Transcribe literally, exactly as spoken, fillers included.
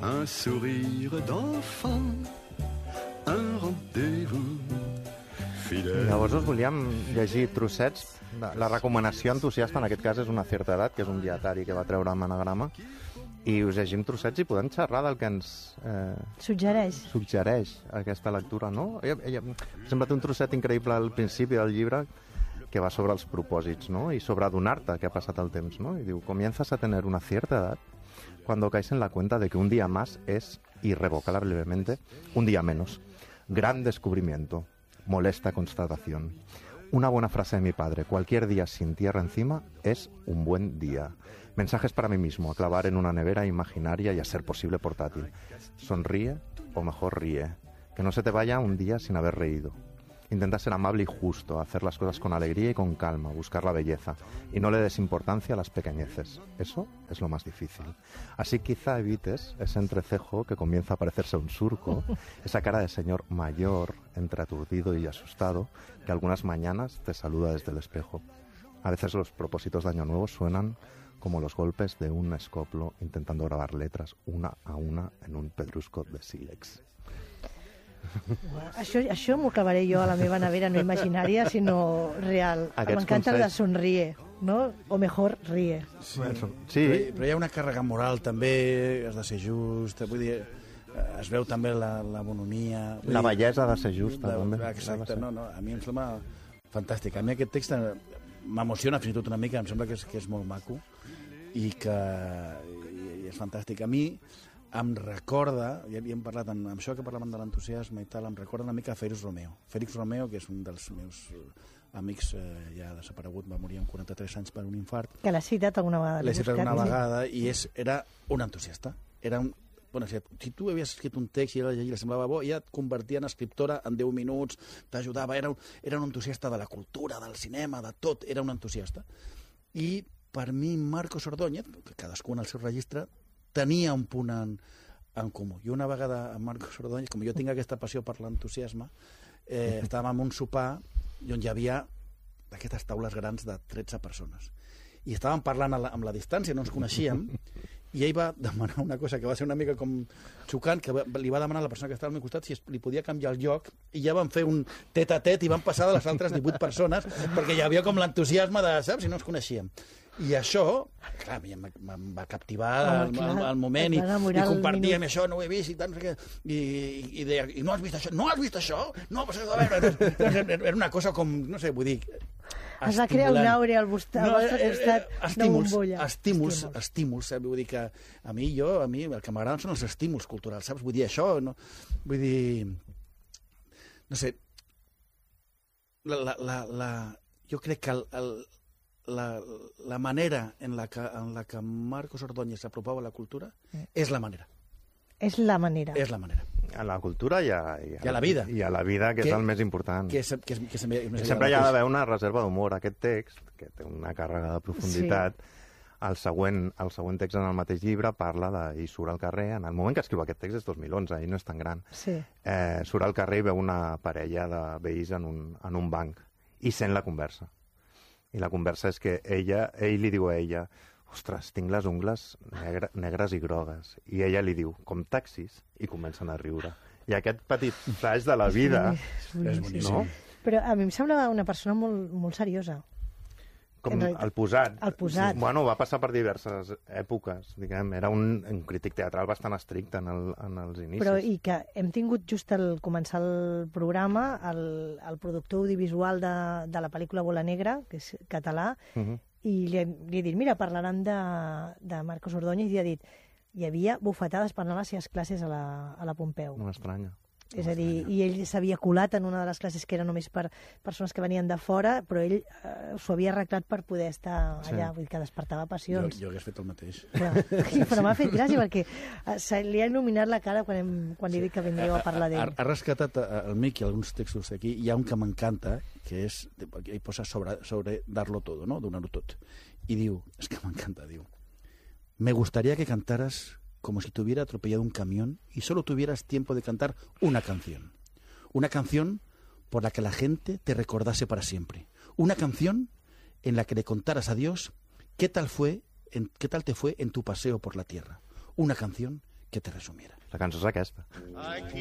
un sourire d'enfant, un rendez-vous fidèle. Llavors us volíem llegir trossets. La recomanació entusiasta en aquest cas és Una certa edat, que és un dietari que va treure amb Anagrama, i us llegim trossets i podem xerrar del que ens eh, suggereix. suggereix aquesta lectura, no? Ella, ella, m'ha semblat un trosset increïble al principi del llibre que va sobre els propòsits, ¿no? I sobre adonar-te que ha passat el temps, ¿no? I diu, comienzas a tener una cierta edad cuando caes en la cuenta de que un día más es irrevocablemente un día menos. Gran descubrimiento, molesta constatación. Una buena frase de mi padre, cualquier día sin tierra encima es un buen día. Mensajes para mí mismo, a clavar en una nevera imaginaria y a ser posible portátil. Sonríe, o mejor ríe. Que no se te vaya un día sin haber reído. Intenta ser amable y justo, hacer las cosas con alegría y con calma, buscar la belleza. Y no le des importancia a las pequeñeces. Eso es lo más difícil. Así quizá evites ese entrecejo que comienza a parecerse un surco, esa cara de señor mayor, entre aturdido y asustado, que algunas mañanas te saluda desde el espejo. A veces los propósitos de Año Nuevo suenan como los golpes de un escoplo intentando grabar letras una a una en un pedrusco de sílex. Això, això m'ho clavaré jo a la meva nevera, no imaginària, sinó real. M'encanta el de somrie, no? O mejor, ríe. Sí, sí. Però, però hi ha una càrrega moral també, has de ser just, vull dir, es veu també la, la bonomia... La bellesa ha de ser justa, la, també. Exacte, no, no, a mi em sembla fantàstic. A mi aquest text m'emociona fins i tot una mica, em sembla que és, que és molt maco i que i, i és fantàstic. A mi em recorda, ja hem parlat amb, amb això que parlàvem de l'entusiasme i tal, em recorda una mica a Félix Romeo. Félix Romeo, que és un dels meus amics eh, ja desaparegut, va morir amb quaranta-tres anys per un infart. Que l'ha citat alguna vegada. L'he citat una vegada i és, era un entusiasta. Era un, bueno, si, si tu havies escrit un text i ell li semblava bo, ja et convertia en escriptora en deu minuts, t'ajudava, era, un, era un entusiasta de la cultura, del cinema, de tot, era un entusiasta. I per mi Marcos Ordóñez, que cadascú en el seu registre, tenia un punt en, en comú. I una vegada amb Marcos Ordóñez, com jo tinc aquesta passió per l'entusiasme, eh, estàvem en un sopar on hi havia d'aquestes taules grans de tretze persones. I estàvem parlant a la, amb la distància, no ens coneixíem, i ell va demanar una cosa que va ser una mica com xocant, que va, li va demanar a la persona que estava al meu costat si es, li podia canviar el lloc, i ja van fer un tet a tet i van passar de les altres divuit persones, perquè hi havia com l'entusiasme de, saps, si no ens coneixíem. I això, clar, a mi em, em va captivar oh, el, el, el moment i, i compartíem això, no ho he vist i tant, i, i, i deia, i no has vist això? No has vist això? No, però a veure, era una cosa com, no sé, vull dir... Es va crear una àurea al vostre, no, al vostre costat de bombolla. Estímuls, estímuls, estímuls, eh? Vull dir que a mi, jo, a mi, el que m'agraden són els estímuls culturals, saps? Vull dir, això, no? Vull dir... No sé... La, la, la, la, jo crec que el, el, la, la manera en la que, en la que Marcos Ordóñez s'apropava a la cultura és la manera. És la manera. És la manera. A la cultura i a, i a, I a la vida. I a la vida, que, que és el més important. Que és, que és, que és, que és sempre hi ha d'haver una reserva d'humor. Aquest text, que té una càrrega de profunditat, sí. el, següent, el següent text en el mateix llibre parla de... i surt al carrer, en el moment que escriu aquest text és dos mil onze, i no és tan gran. Sí. Eh, surt al carrer i veu una parella de veïns en un, en un banc, i sent la conversa. I la conversa és que ella, ell li diu a ella: ostres, tinc les ungles negre, negres i grogues. I ella li diu, com taxis, i comencen a riure. I aquest petit flash de la vida... És boníssim. És boníssim. No? Però a mi em sembla una persona molt, molt seriosa. Com el posat. El posat. Sí. Bueno, va passar per diverses èpoques, diguem. Era un, un crític teatral bastant estricte en, el, en els inicis. Però i que hem tingut just al començar el programa el, el productor audiovisual de, de la pel·lícula Bola Negra, que és català, uh -huh. i li, li he dit, mira, parlaran de, de Marcos Ordóñez, i ha dit, hi havia bufetades per anar a les seves classes a la, a la Pompeu. No m'estranya. És a dir, i ell s'havia colat en una de les classes que era només per persones que venien de fora, però ell eh, s'ho havia arreglat per poder estar allà, sí. Vull dir que despertava passions. Jo, jo hagués fet el mateix. Però, sí, però m'ha fet gràcia perquè se li ha il·luminat la cara quan, hem, quan li he dit que vindríeu a parlar d'ell. Ha, ha rescatat el Miqui alguns textos d'aquí. Hi ha un que m'encanta, que és, ell posa sobre, sobre dar-lo todo, no? Donar-ho tot. I diu, és que m'encanta, diu, me gustaría que cantaras como si te hubiera atropellado un camión y solo tuvieras tiempo de cantar una canción. Una canción por la que la gente te recordase para siempre. Una canción en la que le contaras a Dios qué tal fue, en, qué tal te fue en tu paseo por la tierra. Una canción que te resumiera. La cançó és aquesta. I